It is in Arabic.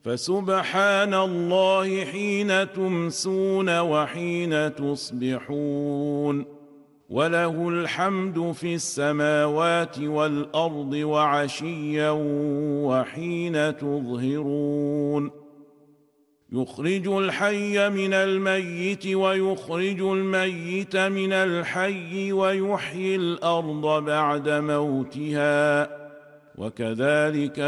فسبحان الله حين تمسون وحين تصبحون وله الحمد في السماوات والأرض وعشيا وحين تظهرون يخرج الحي من الميت ويخرج الميت من الحي ويحيي الأرض بعد موتها وكذلك